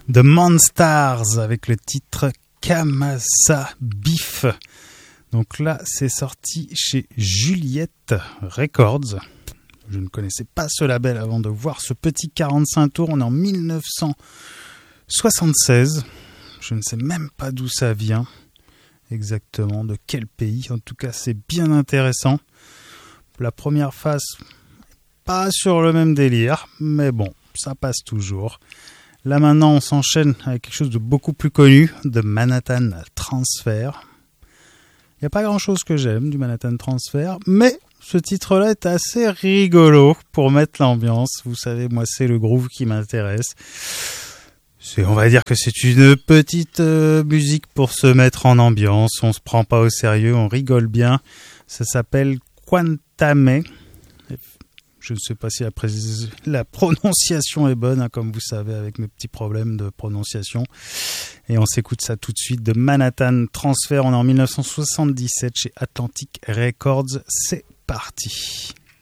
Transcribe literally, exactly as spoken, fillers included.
The Monstars avec le titre Kamasa Beef. Donc là, c'est sorti chez Juliette Records. Je ne connaissais pas ce label avant de voir ce petit quarante-cinq tours. On est en dix-neuf cent soixante-seize. Je ne sais même pas d'où ça vient exactement, de quel pays. En tout cas, c'est bien intéressant. La première phase, pas sur le même délire, mais bon, ça passe toujours. Là maintenant, on s'enchaîne avec quelque chose de beaucoup plus connu, de Manhattan Transfer. Il n'y a pas grand-chose que j'aime du Manhattan Transfer, mais ce titre-là est assez rigolo pour mettre l'ambiance. Vous savez, moi, c'est le groove qui m'intéresse. C'est, on va dire que c'est une petite euh, musique pour se mettre en ambiance. On se prend pas au sérieux, on rigole bien. Ça s'appelle Quantame. Je ne sais pas si la, pré- la prononciation est bonne, hein, comme vous savez, avec mes petits problèmes de prononciation. Et on s'écoute ça tout de suite de Manhattan Transfer. On est en dix-neuf cent soixante-dix-sept chez Atlantic Records. C'est parti.